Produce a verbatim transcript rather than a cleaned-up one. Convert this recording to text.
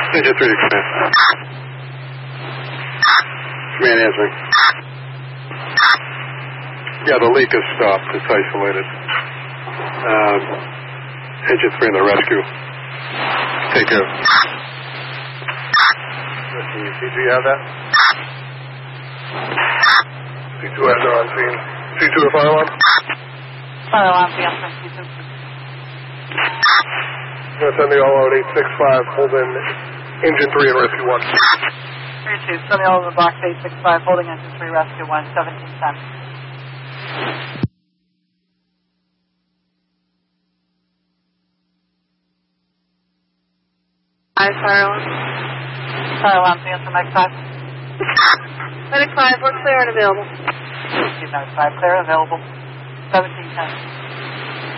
Engine three to command. Command answering. Yeah, the leak is stopped. It's isolated. Um, engine three in the rescue. Take care. C two, you have that? C two has it on scene. C two to fire alarm? Fire alarm, yes, from C two. I'm going to send the all out eight six five, holding engine three and rescue one. three two, send the all over box eight six five, holding engine three, rescue one, seventeen ten. Hi, fire alarm. Fire alarm, answer, Mike five. Medic five, we're clear and available. Medic five, clear and available, seventeen ten.